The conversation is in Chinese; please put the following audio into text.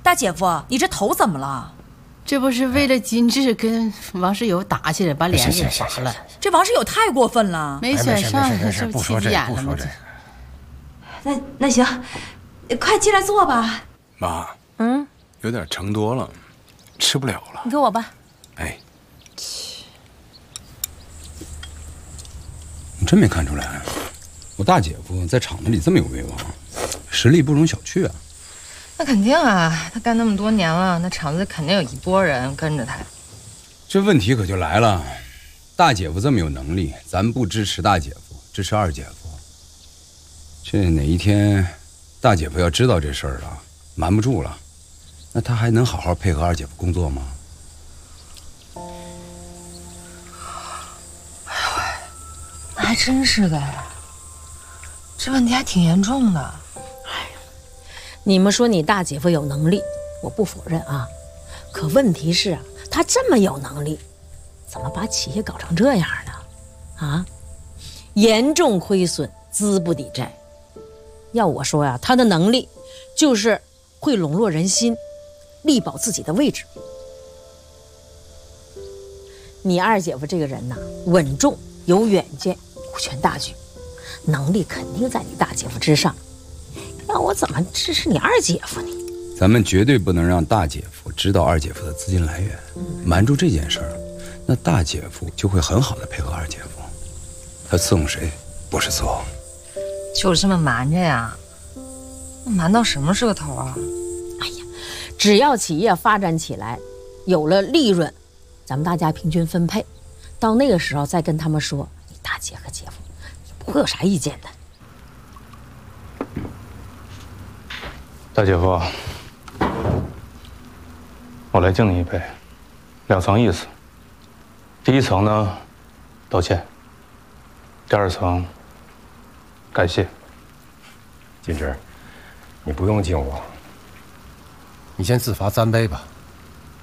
大姐夫，你这头怎么了？ 这不是为了金志跟王世友打起来，把脸给罚了。 这王世友太过分了， 没选上，这不说这个，不说这个。那行，快进来坐吧。 妈，有点盛多了，吃不了了。 你给我吧。 哎， 你真没看出来，我大姐夫在厂子里这么有威望，实力不容小觑啊。 那肯定啊，他干那么多年了，那厂子肯定有一波人跟着他。 这问题可就来了，大姐夫这么有能力，咱不支持大姐夫，支持二姐夫。这哪一天大姐夫要知道这事儿了，瞒不住了，那他还能好好配合二姐夫工作吗？ 哎呦，那还真是的，这问题还挺严重的。 你们说你大姐夫有能力，我不否认啊，可问题是啊，他这么有能力，怎么把企业搞成这样呢？啊，严重亏损，资不抵债。要我说呀，他的能力就是会笼络人心，力保自己的位置。你二姐夫这个人呐，稳重有远见，顾全大局，能力肯定在你大姐夫之上。让我怎么支持你二姐夫呢？ 咱们绝对不能让大姐夫知道二姐夫的资金来源，瞒住这件事儿，那大姐夫就会很好的配合二姐夫。他伺候谁，不是伺候。 就这么瞒着呀？那瞒到什么时候头啊？ 哎呀，只要企业发展起来，有了利润，咱们大家平均分配，到那个时候再跟他们说，你大姐和姐夫也不会有啥意见的。 大姐夫，我来敬你一杯，2层意思。第一层呢，道歉；第2层，感谢。 金枝，你不用敬我，你先自罚3杯吧。